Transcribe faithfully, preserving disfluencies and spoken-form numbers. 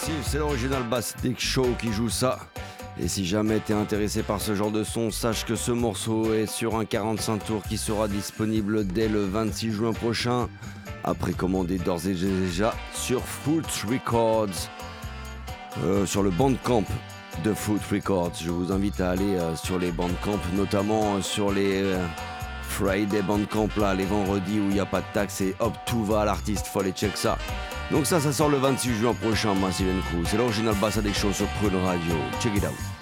Massive, c'est l'original Bastic Show qui joue ça. Et si jamais t'es intéressé par ce genre de son, sache que ce morceau est sur un quarante-cinq tours qui sera disponible dès le vingt-six juin prochain, à précommander d'ores et déjà sur Foot Records, euh, sur le Bandcamp de Foot Records. Je vous invite à aller euh, sur les Bandcamp, notamment euh, sur les euh, Friday Bandcamp, là, les vendredis où il n'y a pas de taxe et hop, tout va à l'artiste, faut aller check ça. Donc ça, ça sort le vingt-six juin prochain, Massive and Crew. C'est l'original Bass Addiction sur Prune Radio. Check it out.